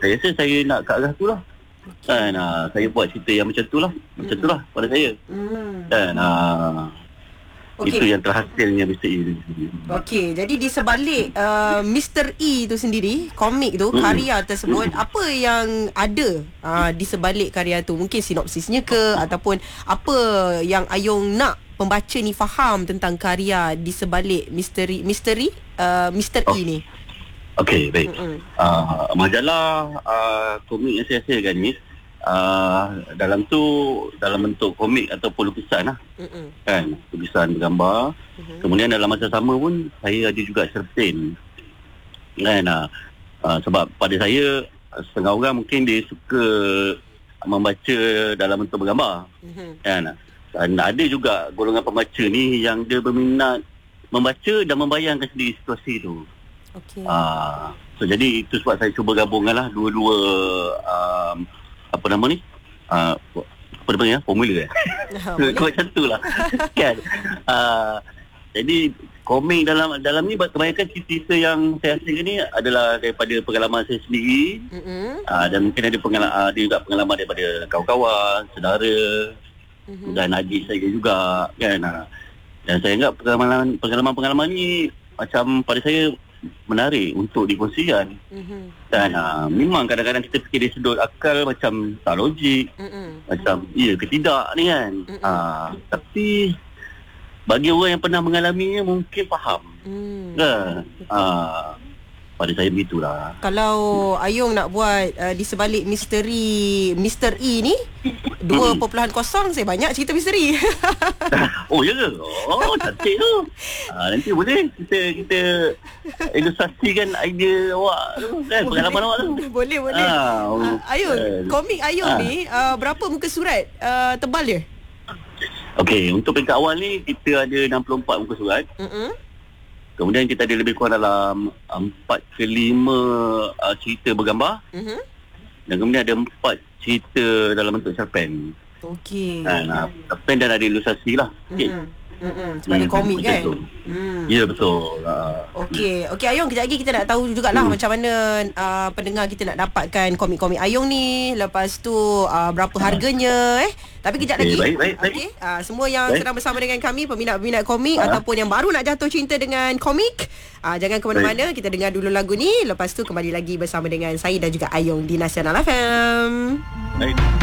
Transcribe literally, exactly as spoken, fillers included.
saya rasa saya nak ke arah tu lah. Kan, uh, saya buat cerita yang macam tu lah. Macam mm-hmm. tu lah pada saya. Mm-hmm. Dan uh, okay. itu yang terhasilnya mister E. Okey, jadi di sebalik uh, mister E tu sendiri, komik tu, mm-hmm. karya tersebut, mm-hmm. apa yang ada uh, di sebalik karya tu? Mungkin sinopsisnya ke, ataupun apa yang Ayong nak pembaca ni faham tentang karya di sebalik misteri misteri uh, mister Oh. E ni? Okey, baik. Mm-hmm. Uh, majalah uh, komik yang saya hasilkan ni, uh, dalam tu dalam bentuk komik ataupun lukisan lah. Mm-hmm. Kan, lukisan bergambar. Mm-hmm. Kemudian dalam masa sama pun saya ada juga cerpen. Kan, uh, uh, sebab pada saya setengah orang mungkin dia suka membaca dalam bentuk bergambar. Mm-hmm. Kan. Dan ada juga golongan pembaca ni yang dia berminat membaca dan membayangkan sendiri situasi tu. Okay. Uh, so jadi itu sebab saya cuba gabungkan lah dua-dua um, apa nama ni uh, apa nama ya formula eh macam tu lah kan. Uh, jadi komik dalam dalam ni kebanyakan cerita yang saya hasilkan ni adalah daripada pengalaman saya sendiri. Mm-hmm. uh, dan mungkin ada pengalaman uh, ada juga pengalaman daripada kawan-kawan, saudara, mm-hmm. dan adik saya juga kan. Uh, dan saya anggap pengalaman pengalaman-pengalaman ni macam pada saya menarik untuk dikongsikan. Mm-hmm. Dan uh, memang kadang-kadang kita fikir dia sedut akal macam tak logik. Mm-hmm. Macam iya ke tidak ni kan. Mm-hmm. Uh, tapi bagi orang yang pernah mengalaminya mungkin faham. Mm. Kan? Uh, pada saya begitulah. Kalau Ayong nak buat uh, di sebalik misteri mister E ni dua perpuluhan kosong, saya banyak cerita misteri. Oh ya ke? Oh cantik tu. Ha, nanti boleh kita kita ilustrasikan idea awak tu kan, pengalaman awak tu. Boleh boleh. Ha, uh, Ayong, uh, komik Ayong ha. ni uh, berapa muka surat uh, tebal dia? Okey, untuk peringkat awal ni kita ada enam puluh empat muka surat. Mm-hmm. Kemudian kita ada lebih kurang dalam empat ke lima uh, cerita bergambar. Mm-hmm. Dan kemudian ada empat cerita dalam bentuk cerpen. Okey. Nah, cerpen dan ada ilustrasi lah. Okey. Mm-hmm. Mm-hmm. Sebab hmm, komik kan. Hmm. Ya betul. Uh, Okey, okey Ayong, kejap lagi kita nak tahu jugalah hmm. macam mana uh, pendengar kita nak dapatkan komik-komik Ayong ni. Lepas tu uh, berapa harganya eh. Tapi kejap okay, lagi. Baik, baik, baik. Okey, uh, semua yang baik. sedang bersama dengan kami, peminat-peminat komik uh. ataupun yang baru nak jatuh cinta dengan komik, uh, jangan ke mana-mana, kita dengar dulu lagu ni. Lepas tu kembali lagi bersama dengan saya dan juga Ayong di Nasional F M. Baik.